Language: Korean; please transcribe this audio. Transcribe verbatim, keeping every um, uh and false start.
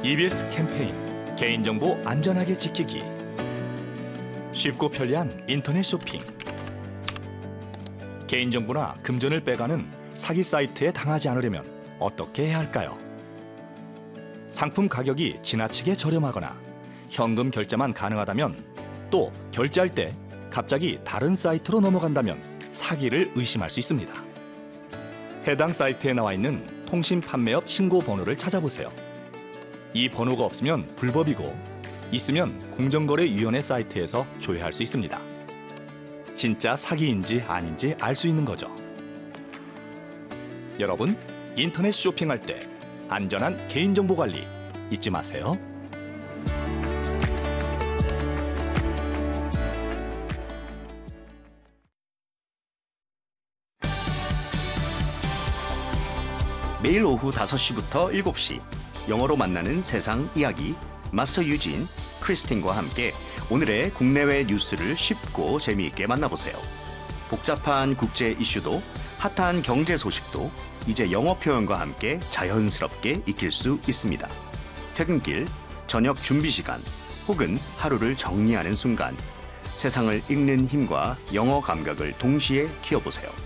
이비에스 캠페인 개인정보 안전하게 지키기. 쉽고 편리한 인터넷 쇼핑. 개인정보나 금전을 빼가는 사기 사이트에 당하지 않으려면 어떻게 해야 할까요? 상품 가격이 지나치게 저렴하거나 현금 결제만 가능하다면, 또 결제할 때 갑자기 다른 사이트로 넘어간다면 사기를 의심할 수 있습니다. 해당 사이트에 나와 있는 통신 판매업 신고 번호를 찾아보세요. 이 번호가 없으면 불법이고, 있으면 공정거래위원회 사이트에서 조회할 수 있습니다. 진짜 사기인지 아닌지 알 수 있는 거죠. 여러분, 인터넷 쇼핑할 때 안전한 개인정보 관리 잊지 마세요. 매일 오후 다섯 시부터 일곱 시 영어로 만나는 세상 이야기, 마스터 유진, 크리스틴과 함께 오늘의 국내외 뉴스를 쉽고 재미있게 만나보세요. 복잡한 국제 이슈도, 핫한 경제 소식도 이제 영어 표현과 함께 자연스럽게 익힐 수 있습니다. 퇴근길, 저녁 준비 시간, 혹은 하루를 정리하는 순간, 세상을 읽는 힘과 영어 감각을 동시에 키워보세요.